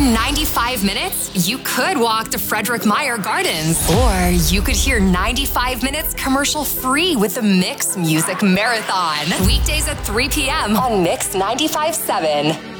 95 minutes, you could walk to Frederick Meyer Gardens. Or you could hear 95 minutes commercial free with the Mix Music Marathon. Weekdays at 3 p.m. on Mix 95.7.